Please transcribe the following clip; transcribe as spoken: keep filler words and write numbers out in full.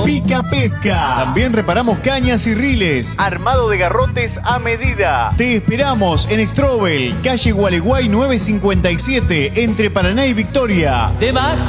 Pica Pesca. También reparamos cañas y riles. Armado de garrotes a medida. Te esperamos en Strobel, calle Gualeguay nueve cincuenta y siete, entre Paraná y Victoria. De más.